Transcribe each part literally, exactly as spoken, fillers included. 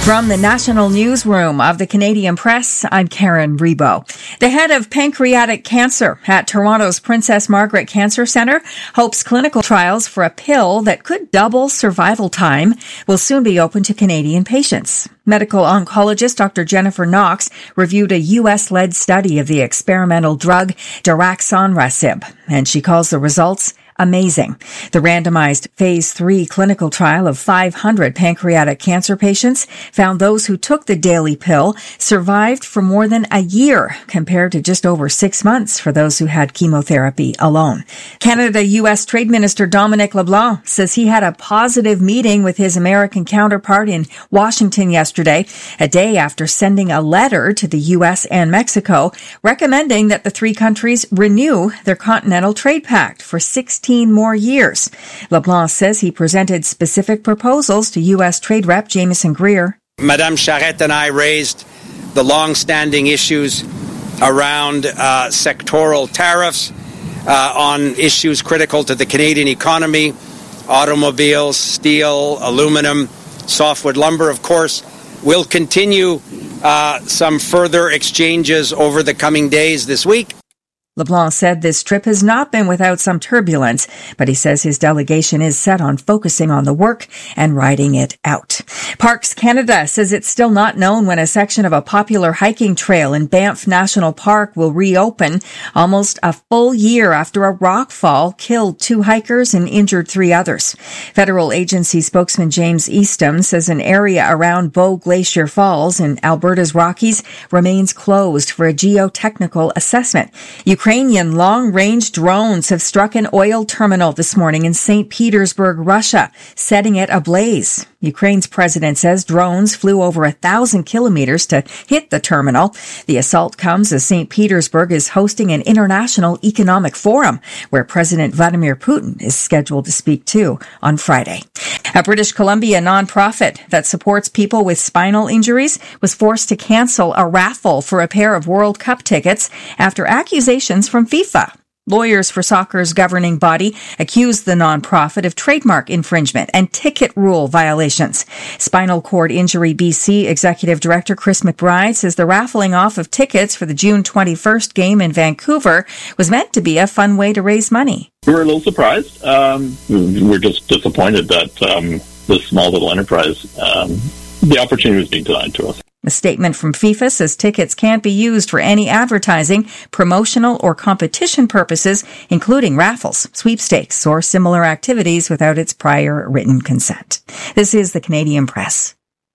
From the National Newsroom of the Canadian Press, I'm Karen Rebo. The head of pancreatic cancer at Toronto's Princess Margaret Cancer Centre hopes clinical trials for a pill that could double survival time will soon be open to Canadian patients. Medical oncologist Doctor Jennifer Knox reviewed a U S-led study of the experimental drug daraxonrasib, and she calls the results amazing. The randomized phase three clinical trial of five hundred pancreatic cancer patients found those who took the daily pill survived for more than a year, compared to just over six months for those who had chemotherapy alone. Canada-U S Trade Minister Dominic LeBlanc says he had a positive meeting with his American counterpart in Washington yesterday, a day after sending a letter to the U S and Mexico recommending that the three countries renew their Continental Trade Pact for sixteen more years. LeBlanc says he presented specific proposals to U S Trade Rep Jameson Greer. Madame Charette and I raised the long-standing issues around uh, sectoral tariffs uh, on issues critical to the Canadian economy, automobiles, steel, aluminum, softwood lumber, of course. We'll continue uh, some further exchanges over the coming days this week. LeBlanc said this trip has not been without some turbulence, but he says his delegation is set on focusing on the work and riding it out. Parks Canada says it's still not known when a section of a popular hiking trail in Banff National Park will reopen, almost a full year after a rock fall killed two hikers and injured three others. Federal agency spokesman James Eastham says an area around Bow Glacier Falls in Alberta's Rockies remains closed for a geotechnical assessment. Ukrainian long-range drones have struck an oil terminal this morning in Saint Petersburg, Russia, setting it ablaze. Ukraine's president says drones flew over a thousand kilometers to hit the terminal. The assault comes as Saint Petersburg is hosting an international economic forum where President Vladimir Putin is scheduled to speak to on Friday. A British Columbia nonprofit that supports people with spinal injuries was forced to cancel a raffle for a pair of World Cup tickets after accusations from FIFA. Lawyers for soccer's governing body accused the nonprofit of trademark infringement and ticket rule violations. Spinal Cord Injury B C Executive Director Chris McBride says the raffling off of tickets for the June twenty-first game in Vancouver was meant to be a fun way to raise money. We were a little surprised. Um, we're just disappointed that um, this small little enterprise, um, the opportunity was being denied to us. A statement from FIFA says tickets can't be used for any advertising, promotional, or competition purposes, including raffles, sweepstakes, or similar activities without its prior written consent. This is the Canadian Press.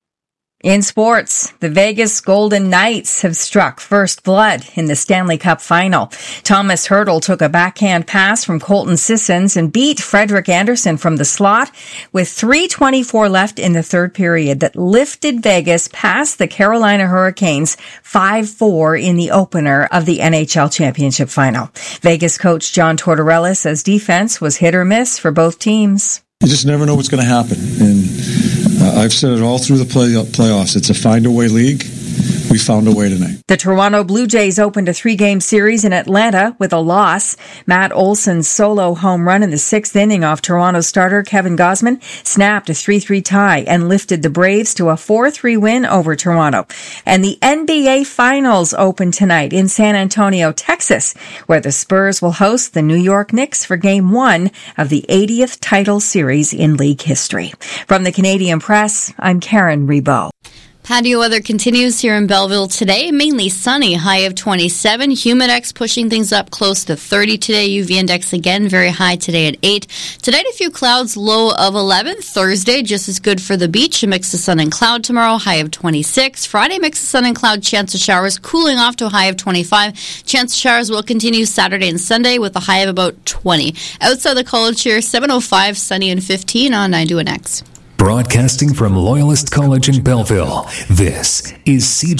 In sports, the Vegas Golden Knights have struck first blood in the Stanley Cup final. Thomas Hertl took a backhand pass from Colton Sissons and beat Frederik Andersen from the slot with three twenty-four left in the third period that lifted Vegas past the Carolina Hurricanes five four in the opener of the N H L Championship final. Vegas coach John Tortorella says defense was hit or miss for both teams. You just never know what's going to happen. And uh, I've said it all through the play- playoffs. It's a find-a-way league. We found a way tonight. The Toronto Blue Jays opened a three-game series in Atlanta with a loss. Matt Olson's solo home run in the sixth inning off Toronto starter Kevin Gausman snapped a three three tie and lifted the Braves to a four three win over Toronto. And the N B A Finals open tonight in San Antonio, Texas, where the Spurs will host the New York Knicks for Game one of the eightieth title series in league history. From the Canadian Press, I'm Karen Rebo. Patio weather continues here in Belleville today. Mainly sunny, high of twenty-seven. Humidex pushing things up close to thirty today. U V index again very high today at eight. Tonight a few clouds, low of eleven. Thursday just as good for the beach. A mix of sun and cloud tomorrow, high of twenty-six. Friday mix of sun and cloud, chance of showers, cooling off to a high of twenty-five. Chance of showers will continue Saturday and Sunday with a high of about twenty. Outside the college here, seven oh five, sunny and fifteen on nine two N X. Broadcasting from Loyalist College in Belleville, this is C